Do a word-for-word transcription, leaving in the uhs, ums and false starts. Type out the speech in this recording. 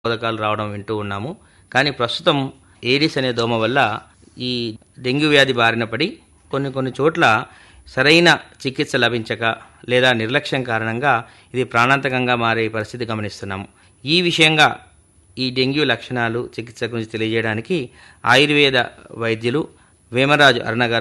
పథకాలు రావడం వింటూ ఉన్నాము. కానీ ప్రస్తుతం ఏడిస్ అనే దోమ వల్ల ఈ డెంగ్యూ వ్యాధి బారిన పడి కొన్ని కొన్ని చోట్ల సరైన చికిత్స లభించక లేదా నిర్లక్ష్యం కారణంగా ఇది ప్రాణాంతకంగా మారే పరిస్థితి గమనిస్తున్నాము. ఈ విషయంగా ఈ డెంగ్యూ లక్షణాలు చికిత్స గురించి తెలియజేయడానికి ఆయుర్వేద వైద్యులు వేమరాజు అరుణ గారు